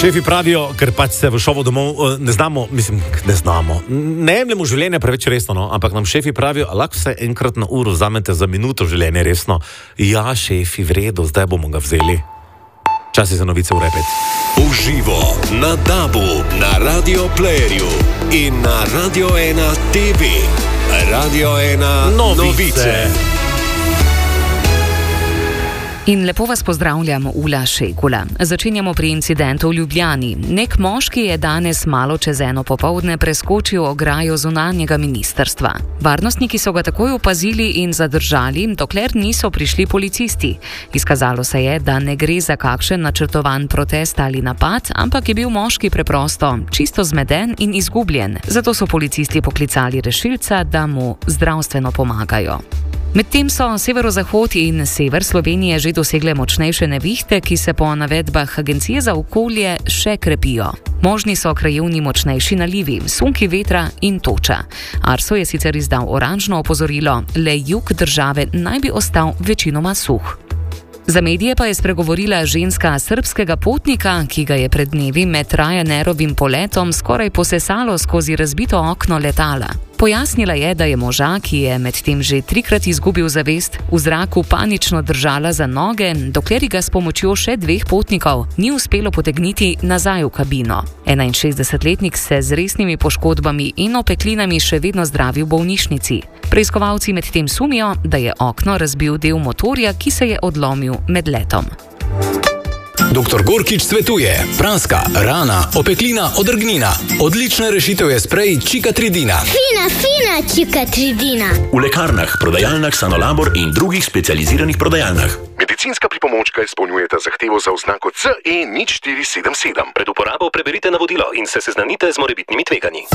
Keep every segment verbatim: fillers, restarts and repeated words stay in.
Šefi pravijo, ker pač se v šovu domov ne znamo, mislim, ne znamo, ne jemljemo življenja preveč resno, no? Ampak nam šefi pravijo, lahko se enkrat na uro vzamete za minuto življenja resno. Ja, šefi, v redu, zdaj bomo ga vzeli. Čas je za novice v Repet. Uživo na Dabu, na Radio Playerju in na Radio ena T V. Radio ena novice. novice. In lepo vas pozdravljam, Ula Šegula. Začenjamo pri incidentu v Ljubljani. Nek moški je danes malo čez eno popoldne preskočil ograjo zunanjega ministrstva. Varnostniki so ga takoj opazili in zadržali, dokler niso prišli policisti. Izkazalo se je, da ne gre za kakšen načrtovan protest ali napad, ampak je bil moški preprosto čisto zmeden in izgubljen. Zato so policisti poklicali rešilca, da mu zdravstveno pomagajo. Medtem so severozahod in sever Slovenije že dosegle močnejše nevihte, ki se po navedbah Agencije za okolje še krepijo. Možni so krajevni močnejši nalivi, sunki vetra in toča. Arso je sicer izdal oranžno opozorilo, le jug države naj bi ostal večinoma suh. Za medije pa je spregovorila ženska srbskega potnika, ki ga je pred dnevi med Ryanairovim poletom skoraj posesalo skozi razbito okno letala. Pojasnila je, da je moža, ki je medtem že trikrat izgubil zavest, v zraku panično držala za noge, dokler ga s pomočjo še dveh potnikov ni uspelo potegniti nazaj v kabino. enainšestdesetletnik se z resnimi poškodbami in opeklinami še vedno zdravi v bolnišnici. Preiskovalci medtem sumijo, da je okno razbil del motorja, ki se je odlomil med letom. Doktor Gorkič svetuje: praska, rana, opeklina, odrgnina. Odlična rešitev je sprej Čikatridina. Fina, fina Čikatridina. V lekarnah, prodajalnah Sanolabor in drugih specializiranih prodajalnah. Medicinska pripomočka izpolnjujeta zahtevo za oznako C E nič štiri sedem sedem. Pred uporabo preberite navodilo in se seznanite z morebitnimi tveganji.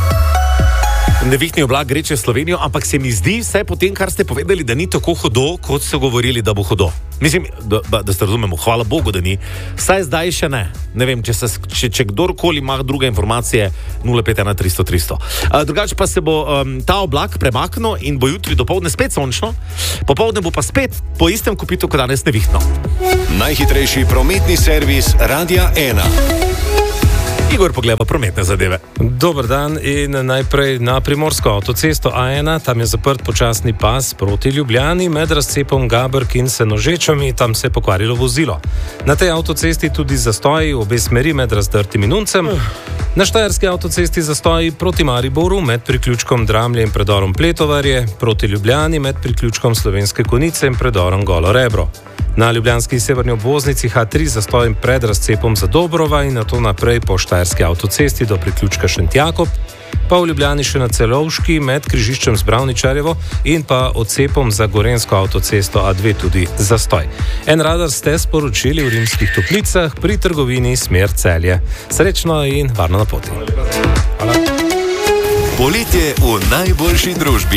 Nevihtni oblak gre čez Slovenijo, ampak se mi zdi, vse po tem, kar ste povedali, da ni tako hudo, kot so govorili, da bo hudo. Mislim, da, da ste razumemo, hvala Bogu, da ni. Saj zdaj še ne. Ne vem, če, se, če, če kdorkoli ima druge informacije, nula pet ena tristo tristo. Drugače pa se bo um, ta oblak premaknil in bo jutri dopoldne spet sončno, popoldne bo pa spet po istem kopitu, kot danes nevihtno. Najhitrejši prometni servis Radia ena. Igor pogleda prometne zadeve. Dober dan in najprej na primorsko avtocesto A ena, tam je zaprt počasni pas proti Ljubljani med razcepom Gabrk in Senožečami, tam se je pokvarilo vozilo. Na tej avtocesti tudi zastoji v obe smeri med Razdrtim in Uncem. Na štajerski avtocesti zastoji proti Mariboru med priključkom Dramlje in predorom Pletovarje, proti Ljubljani med priključkom Slovenske Konjice in predorom Golo Rebro. Na ljubljanski severni obvoznici H tri zastojem pred razcepom Zadobrova in nato naprej po štajerski avtocesti do priključka Šentjakob, pa v Ljubljani še na Celovški med križiščem Zbravničarjevo in pa odcepom za gorenjsko avtocesto A dve tudi zastoj. En radar ste sporočili v Rimskih Toplicah pri trgovini smer Celje. Srečno in varno na poti. Hvala. Poletje v najboljši družbi.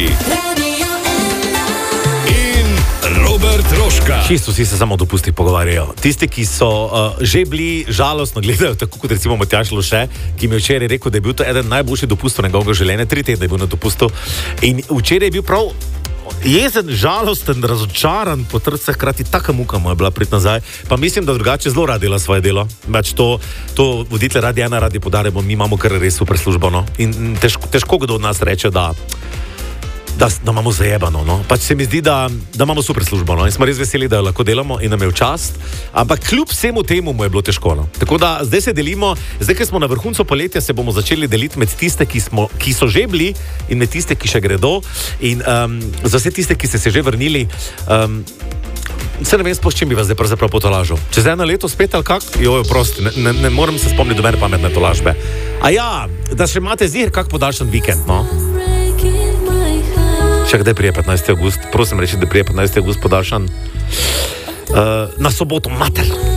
Robert Roška. Čisto vsi se samo o dopustih pogovarjajo. Tisti, ki so uh, že bili žalostno gledajo, tako kot recimo Matjaž Loše, ki mi je včeraj rekel, da je bil to eden najboljših dopustov njegovega življenja, tri tedne je bil na dopustu. In včeraj je bil prav jezen, žalosten, razočaran, potrce, hkrati taka muka mu je bila priti nazaj. Pa mislim, da drugače zelo rad dela svoje delo. Več to, to voditelj Radia ena radi podarimo, mi imamo kar res super službo, no? In težko, težko kdo od nas reče, da Da, da imamo zajebano, no. Pač se mi zdi, da, da imamo super službo, no. In smo res veseli, da jo lahko delamo in nam je v čast. Ampak kljub vsemu temu mu je bilo težko, no. Tako da zdaj se delimo, zdaj, ker smo na vrhuncu poletja, se bomo začeli deliti med tiste, ki, smo, ki so že bili in med tiste, ki še gredo. In um, za vse tiste, ki ste se že vrnili, um, se ne vem, s čim bi vas zdaj pravzaprav potolažil. Čez eno leto spet ali kak? Joj, prosti, ne, ne, ne moram se spomniti dobene pametne tolažbe. A ja, da še imate zir kak podaljšan vikend, no. Še kdaj prije petnajstega avgusta, prosim reči, da prije petnajstega avgusta podaljšan. Uh, na soboto, mater.